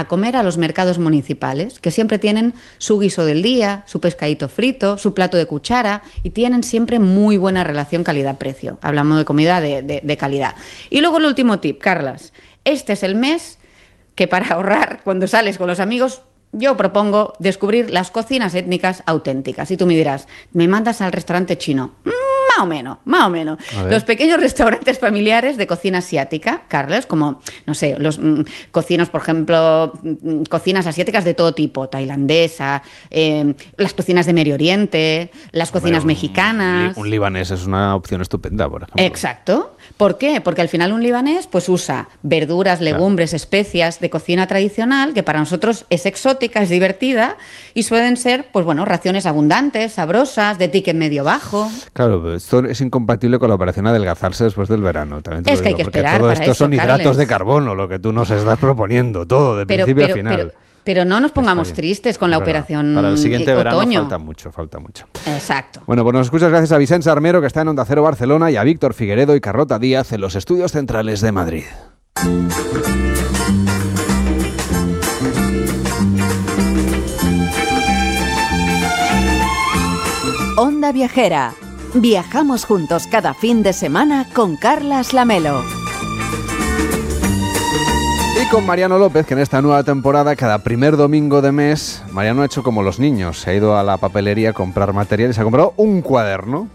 a comer a los mercados municipales, que siempre tienen su guiso del día, su pescadito frito, su plato de cuchara y tienen siempre muy buena relación calidad-precio. Hablamos de comida de calidad. Y luego el último tip, Carlas. Este es el mes que para ahorrar cuando sales con los amigos yo propongo descubrir las cocinas étnicas auténticas. Y tú me dirás, ¿me mandas al restaurante chino? Más o menos, más o menos. Los pequeños restaurantes familiares de cocina asiática, Carlos, como, no sé, los cocinas, por ejemplo, cocinas asiáticas de todo tipo, tailandesa, las cocinas de Medio Oriente, las cocinas mexicanas. Un libanés es una opción estupenda, por ejemplo. Exacto. ¿Por qué? Porque al final un libanés pues usa verduras, legumbres, especias de cocina tradicional, que para nosotros es exótica, es divertida, y suelen ser, pues bueno, raciones abundantes, sabrosas, de ticket medio bajo. Claro, esto es incompatible con la operación adelgazarse después del verano. También te es lo que digo, hay que esperar todo para esto eso, son hidratos Carles. de carbono, lo que tú nos estás proponiendo, todo, de principio a final. Pero no nos pongamos tristes con la operación para el siguiente verano otoño. falta mucho. Exacto. Bueno, pues nos escuchas gracias a Vicente Armero, que está en Onda Cero Barcelona, y a Víctor Figueredo y Carlota Díaz en los estudios centrales de Madrid. Onda Viajera. Viajamos juntos cada fin de semana con Carlas Lamelo. Y con Mariano López, que en esta nueva temporada, cada primer domingo de mes, Mariano ha hecho como los niños. Se ha ido a la papelería a comprar material y se ha comprado un cuaderno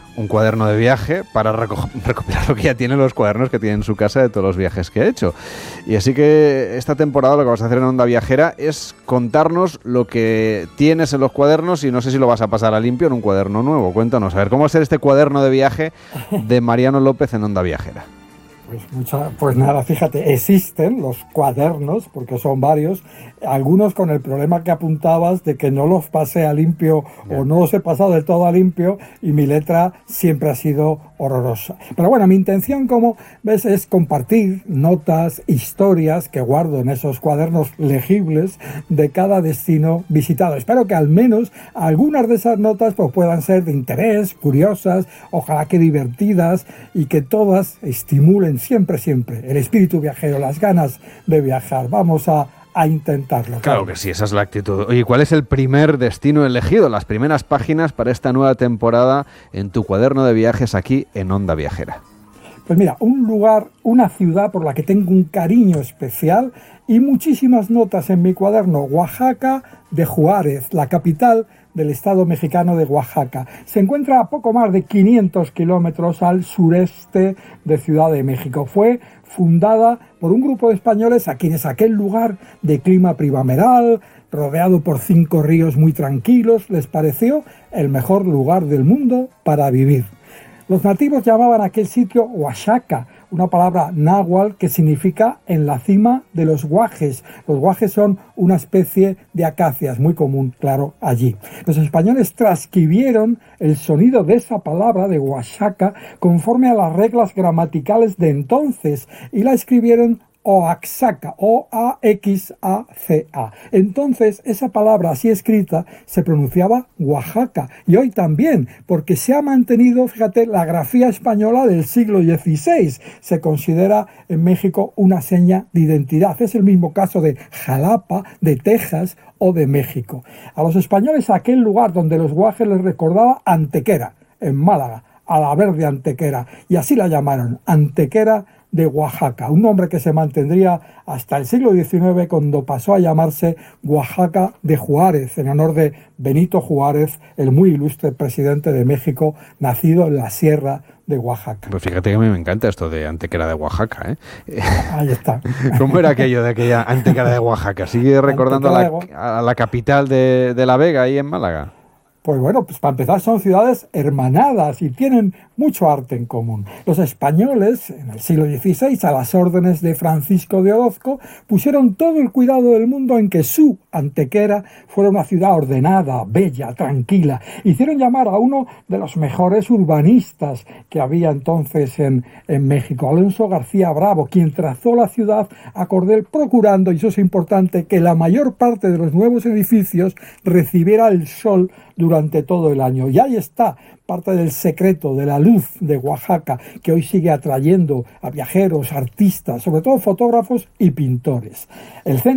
de viaje para recopilar lo que ya tiene, los cuadernos que tiene en su casa de todos los viajes que ha hecho. Y así que esta temporada lo que vas a hacer en Onda Viajera es contarnos lo que tienes en los cuadernos y no sé si lo vas a pasar a limpio en un cuaderno nuevo. Cuéntanos, a ver, ¿cómo va a ser este cuaderno de viaje de Mariano López en Onda Viajera? Pues nada, fíjate, existen los cuadernos, porque son varios, algunos con el problema que apuntabas de que no los pasé a limpio o no los he pasado del todo a limpio y mi letra siempre ha sido horrorosa. Pero bueno, mi intención, como ves, es compartir notas, historias que guardo en esos cuadernos legibles de cada destino visitado. Espero que al menos algunas de esas notas pues, puedan ser de interés, curiosas, ojalá que divertidas y que todas estimulen siempre el espíritu viajero, las ganas de viajar. Vamos a intentarlo. Claro que sí, esa es la actitud. Oye, ¿cuál es el primer destino elegido, las primeras páginas para esta nueva temporada en tu cuaderno de viajes aquí en Onda Viajera? Pues mira, un lugar, una ciudad por la que tengo un cariño especial y muchísimas notas en mi cuaderno, Oaxaca de Juárez, la capital del estado mexicano de Oaxaca. Se encuentra a poco más de 500 kilómetros al sureste de Ciudad de México. Fue fundada por un grupo de españoles a quienes aquel lugar de clima primaveral, rodeado por 5 ríos muy tranquilos, les pareció el mejor lugar del mundo para vivir. Los nativos llamaban a aquel sitio Oaxaca, una palabra náhuatl que significa en la cima de los guajes. Los guajes son una especie de acacias muy común, claro, allí. Los españoles transcribieron el sonido de esa palabra de Oaxaca conforme a las reglas gramaticales de entonces y la escribieron Oaxaca, O-A-X-A-C-A. Entonces, esa palabra así escrita se pronunciaba Oaxaca. Y hoy también, porque se ha mantenido, fíjate, la grafía española del siglo XVI. Se considera en México una seña de identidad. Es el mismo caso de Jalapa, de Texas o de México. A los españoles aquel lugar donde los guajes les recordaba Antequera, en Málaga, a la verde Antequera. Y así la llamaron, Antequera de Oaxaca, un nombre que se mantendría hasta el siglo XIX cuando pasó a llamarse Oaxaca de Juárez, en honor de Benito Juárez, el muy ilustre presidente de México, nacido en la Sierra de Oaxaca. Pues fíjate que a mí me encanta esto de Antequera de Oaxaca, ¿eh? Ahí está. ¿Cómo era aquello de aquella Antequera de Oaxaca? ¿Sigue recordando a la capital de La Vega, ahí en Málaga? Pues bueno, pues para empezar son ciudades hermanadas y tienen mucho arte en común. Los españoles, en el siglo XVI, a las órdenes de Francisco de Orozco, pusieron todo el cuidado del mundo en que su Antequera fuera una ciudad ordenada, bella, tranquila. Hicieron llamar a uno de los mejores urbanistas que había entonces en México, Alonso García Bravo, quien trazó la ciudad a cordel procurando, y eso es importante, que la mayor parte de los nuevos edificios recibiera el sol durante todo el año. Y ahí está parte del secreto de la luz de Oaxaca, que hoy sigue atrayendo a viajeros, artistas, sobre todo fotógrafos y pintores. El centro